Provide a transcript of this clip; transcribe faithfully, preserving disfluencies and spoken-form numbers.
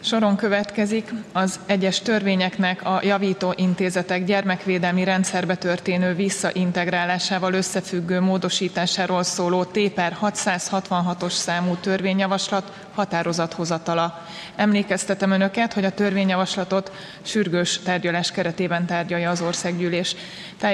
Soron következik az egyes törvényeknek a javító intézetek gyermekvédelmi rendszerbe történő visszaintegrálásával összefüggő módosításáról szóló T per hatszázhatvanhatos számú törvényjavaslat határozathozatala. Emlékeztetem Önöket, hogy a törvényjavaslatot sürgős tárgyalás keretében tárgyalja az országgyűlés.